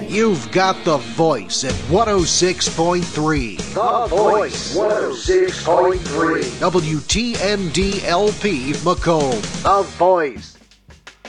You've got The Voice at 106.3. The Voice, 106.3. WTND-LP Macomb. The Voice.